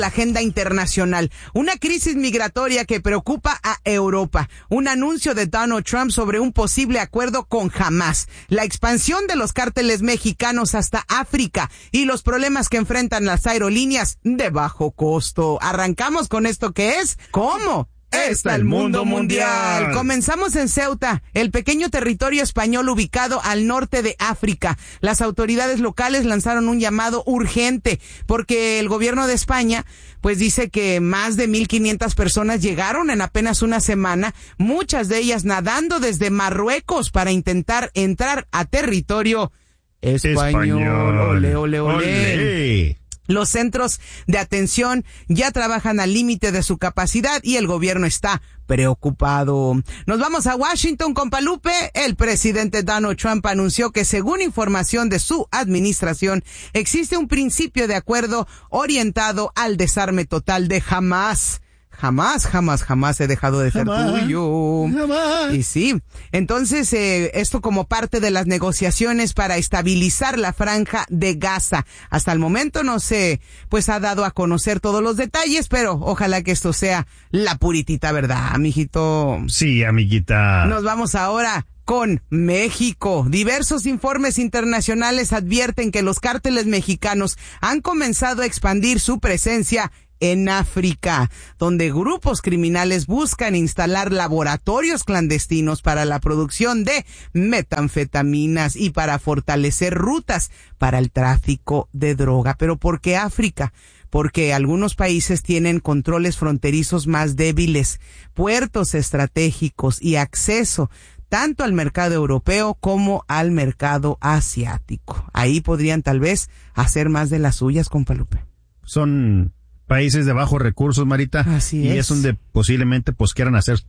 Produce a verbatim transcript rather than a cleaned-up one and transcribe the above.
la agenda internacional, una crisis migratoria que preocupa a Europa, un anuncio de Donald Trump sobre un posible acuerdo con Hamás, la expansión de los cárteles mexicanos hasta África y los problemas que enfrentan las aerolíneas de bajo costo. Arrancamos con esto que es ¿Cómo está el mundo mundial? Comenzamos en Ceuta, el pequeño territorio español ubicado al norte de África. Las autoridades locales lanzaron un llamado urgente porque el gobierno de España pues dice que más de mil quinientas personas llegaron en apenas una semana, muchas de ellas nadando desde Marruecos para intentar entrar a territorio español. español. Ole, ole, ole. ole. Los centros de atención ya trabajan al límite de su capacidad y el gobierno está preocupado. Nos vamos a Washington con Palupe. El presidente Donald Trump anunció que según información de su administración existe un principio de acuerdo orientado al desarme total de Hamás. Jamás, jamás, jamás he dejado de ser jamás, tuyo. Jamás. Y sí, entonces eh, esto como parte de las negociaciones para estabilizar la franja de Gaza. Hasta el momento no se pues ha dado a conocer todos los detalles, pero ojalá que esto sea la puritita verdad, amiguito. Sí, amiguita. Nos vamos ahora con México. Diversos informes internacionales advierten que los cárteles mexicanos han comenzado a expandir su presencia en África, donde grupos criminales buscan instalar laboratorios clandestinos para la producción de metanfetaminas y para fortalecer rutas para el tráfico de droga. ¿Pero por qué África? Porque algunos países tienen controles fronterizos más débiles, puertos estratégicos y acceso tanto al mercado europeo como al mercado asiático. Ahí podrían tal vez hacer más de las suyas, compa Lupe. Son países de bajos recursos, Marita. Así y es. Y es donde posiblemente pues quieran hacer